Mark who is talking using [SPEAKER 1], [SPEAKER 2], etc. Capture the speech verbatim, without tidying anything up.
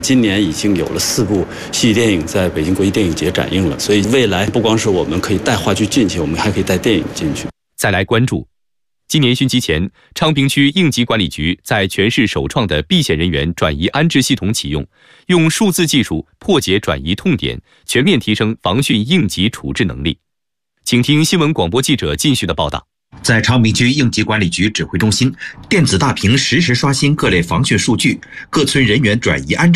[SPEAKER 1] 今年已经有了四部戏剧电影在北京国际电影节展映了，所以未来不光是我们可以带话剧进去，我们还可以带电影进去。
[SPEAKER 2] 再来关注，今年春节前，昌平区应急管理局在全市首创的避险人员转移安置系统启用，用数字技术破解转移痛点，全面提升防汛应急处置能力。请听新闻广播记者靳旭的报道。
[SPEAKER 3] 在昌平区应急管理局指挥中心，电子大屏实时刷新各类防汛数据，各村人员转移安置